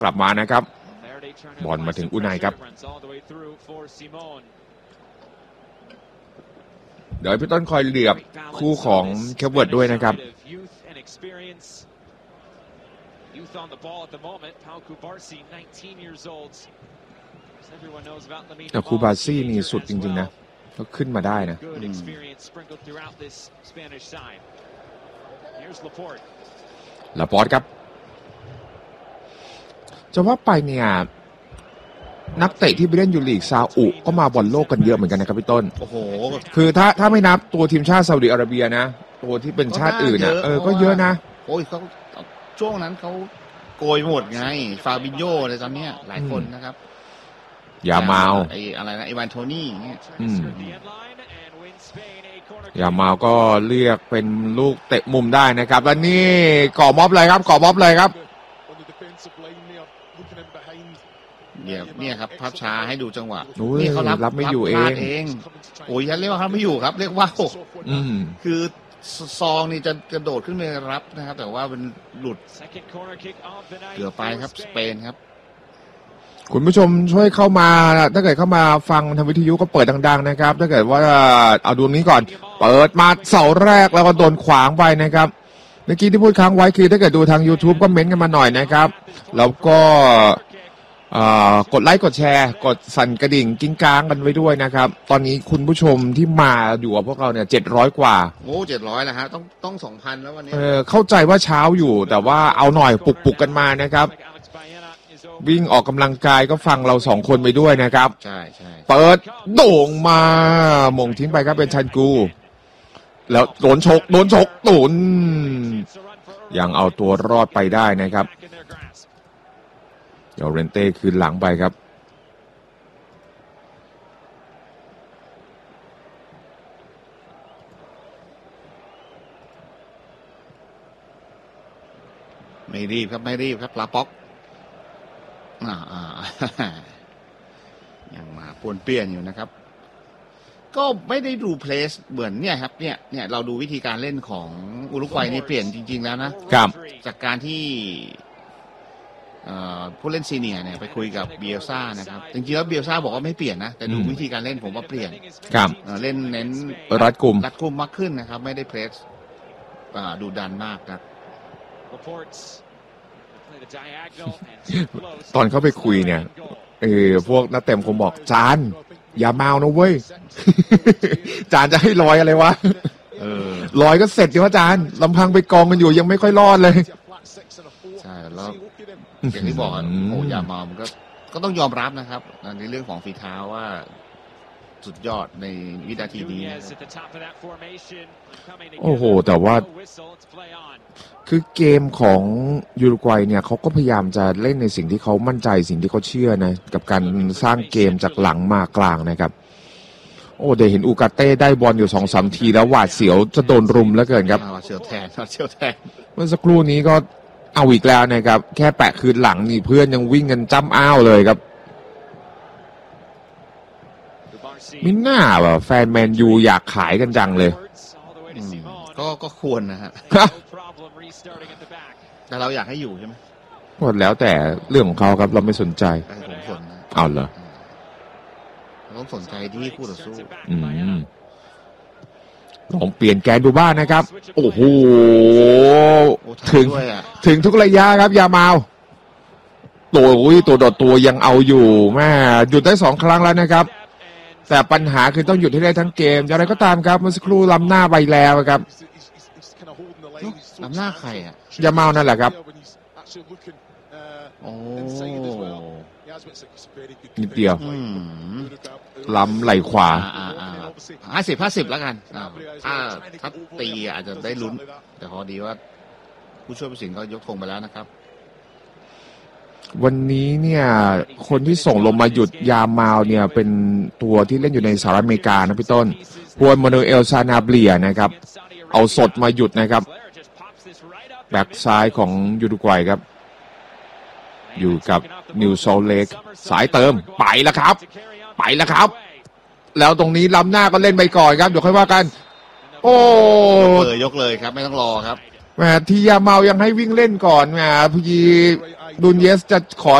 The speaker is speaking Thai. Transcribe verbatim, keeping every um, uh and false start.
กลับมานะครับบอลมาถึงอุไนครับเดี๋ยวพี่ต้นคอยเหลือบคู่ของเคปเวิร์ดด้วยนะครับแต่คูบาซี่นี่สุดจริงๆนะเขาขึ้นมาได้นะลาปอร์ตครับจะว่าไปเนี่ยนักเตะที่ไปเล่นยูลีกซาอุก็มาบอลโลกกันเยอะเหมือนกันนะครับพี่ต้นโอ้โหคือถ้าถ้าไม่นับตัวทีมชาติซาอุดิอาระเบียนะตัวที่เป็นชาติอื่นนะเออก็เยอะนะโอ้ยเขาช่วงนั้นเขาโกยหมดไงฟาบินโญอะไรตอนเนี้ยหลายคนนะครับยาเมาไออะไรนะไอวานโทนี่เนี่ยยาเมาก็เรียกเป็นลูกเตะมุมได้นะครับแล้วนี่ก่อม็อบเลยครับก่อม็อบเลยครับเนี่ยเนี่ยครับภาพช้าให้ดูจังหวะนี่เขารับรับไม่อยู่เองเองโอ้ยยันเรียกว่ารับไม่อยู่ครับเรียกว่าคือซองนี่จะกระโดดขึ้นไปรับนะครับแต่ว่าเป็นหลุดเกือบไปครับสเปนครับคุณผู้ชมช่วยเข้ามาถ้าเกิดเข้ามาฟังทางวิทยุก็เปิดดังๆนะครับถ้าเกิดว่าเอาดวงนี้ก่อนเปิดมาเสาแรกแล้วก็โดนขวางไปนะครับเมื่อกี้ที่พูดค้างไว้คือถ้าเกิดดูทาง YouTube ก็เม้นต์กันมาหน่อยนะครับแล้วก็กดไลค์กดแชร์กดสั่นกระดิ่งกิ้งก้างกันไว้ด้วยนะครับตอนนี้คุณผู้ชมที่มาอยู่กับพวกเราเนี่ยเจ็ดร้อยกว่าโอ้เจ็ดร้อยแล้วฮะต้องต้อง สองพัน แล้ววันนี้เออเข้าใจว่าเช้าอยู่แต่ว่าเอาหน่อยปลุกๆกันมานะครับวิ่งออกกำลังกายก็ฟังเราสองคนไปด้วยนะครับใช่ใช่เปิดโด่งมามงทิ้งไปครับเป็นชันกูแล้วโดนชกโดนชกตุนยังเอาตัวรอดไปได้นะครับเดี๋ยวเรนเต้คืนหลังไปครับไม่รีบครับไม่รีบครับลาป็อกอ่าอ่ายังมาปวนเปี้ยนอยู่นะครับก็ไม่ได้ดูเพลสเหมือนเนี่ยครับเนี่ยเนี่ยเราดูวิธีการเล่นของอุรุกวัยนี่เปลี่ยนจริงๆแล้วนะครับจากการที่ผู้เล่นซีเนียร์เนี่ยไปคุยกับเบียลซ่านะครับจริงๆแล้วเบียลซ่าบอกว่าไม่เปลี่ยนนะแต่ดูวิธีการเล่นผมว่าเปลี่ยนครับเล่นเน้นรัดกุมรัดกุมมากขึ้นนะครับไม่ได้เพลสดูดันมากครับตอนเขาไปคุยเนี่ยเออพวกนักเตะคงบอกจานอย่าเมานะเว้ยจานจะให้ลอยอะไรวะเออลอยก็เสร็จสิว่าจานลำพังไปกองกันอยู่ยังไม่ค่อยรอดเลยใช่แล้วอย่างที่บอกโอ้อย่าเมามันก็ก็ต้องยอมรับนะครับในเรื่องของฝีเท้าว่าสุดยอดในวินาทีนี้โอ้โหแต่ว่าคือเกมของยูรุกวัยเนี่ยเขาก็พยายามจะเล่นในสิ่งที่เขามั่นใจสิ่งที่เขาเชื่อนะกับการสร้างเกมจากหลังมากลางนะครับโอ้เดี๋ยวเห็นอูกาเต้ได้บอลอยู่ สองสาม ทีแล้วหวาดเสียวจะโดนรุมแล้วเกินครับหวาดเสียวแทนหวาดเสียวแทนเมื่อสักครู่นี้ก็เอาอีกแล้วนะครับแค่แปะคืนหลังนี่เพื่อนยังวิ่งกันจ้ำอ้าวเลยครับมิน่าแบบแฟนแมนยูอยากขายกันจังเลยก็ก็ควรนะฮะแต่เราอยากให้อยู่ใช่ไหมหมดแล้วแต่เรื่องของเขาครับเราไม่สนใจผมสนนะเอาเหรอเราต้องสนใจที่คู่ต่อสู้อืมลองเปลี่ยนแกนดูบ้างนะครับโอ้โหถึงถึงทุกระยะครับยาเมาตัวอุ้ยตัวดอดตัวยังเอาอยู่แม่หยุดได้สองครั้งแล้วนะครับแต่ปัญหาคือต้องหยุดให้ได้ทั้งเกมอย่างไรก็ตามครับเมื่อสักครู่ล้ำหน้าไปแล้วครับล้ำหน้าใครอ่ะยาเมานั่นแหละครับโอ้นิดเดียวล้ำไหล่ขวาห้าสิบห้าสิบแล้วกันถ้าถ้าตีอาจจะได้ลุ้นแต่พอดีว่าผู้ช่วยผู้สินก็ยกธงไปแล้วนะครับวันนี้เนี่ยคนที่ส่งลงมาหยุดยาเมาเนี่ยเป็นตัวที่เล่นอยู่ในสหรัฐอเมริกานะพี่ต้นฮวนมานูเอลซานาเบียนะครับเอาสดมาหยุดนะครับแบ็กซ้ายของยูรุกวัยครับอยู่กับนิวโซลเลกสายเติมไปแล้วครับไปแล้วครับแล้วตรงนี้ล้ำหน้าก็เล่นไปก่อนครับเดี๋ยวค่อยว่ากันโอ้เลยยกเลยครับไม่ต้องรอครับแหมทียาเมายังให้วิ่งเล่นก่อนแหมพี่นูนเยสจะขอ